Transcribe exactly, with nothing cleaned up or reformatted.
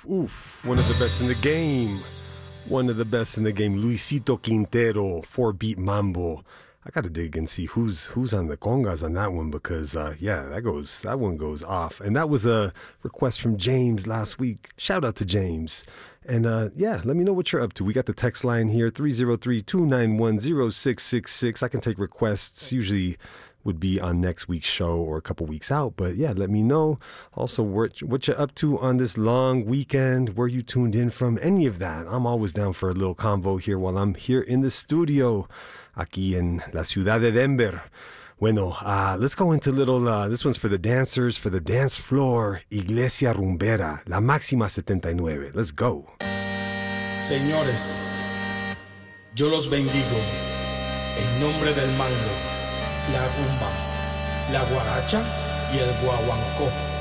Oof, oof. One of the best in the game. One of the best in the game. Luisito Quintero, four beat mambo. I gotta dig and see who's who's on the congas on that one because uh, yeah, that goes that one goes off. And that was a request from James last week. Shout out to James. And uh, yeah, let me know what you're up to. We got the text line here, three oh three, two nine one, oh six six six. I can take requests. Usually would be on next week's show or a couple weeks out. But yeah, let me know. Also, what, what you're up to on this long weekend, where you tuned in from, any of that. I'm always down for a little convo here while I'm here in the studio, aquí en la ciudad de Denver. Bueno, uh, let's go into little, uh, this one's for the dancers, for the dance floor, Iglesia Rumbera, La Máxima setenta y nueve. Let's go. Señores, yo los bendigo en nombre del mango, la rumba, la guaracha y el guaguancó.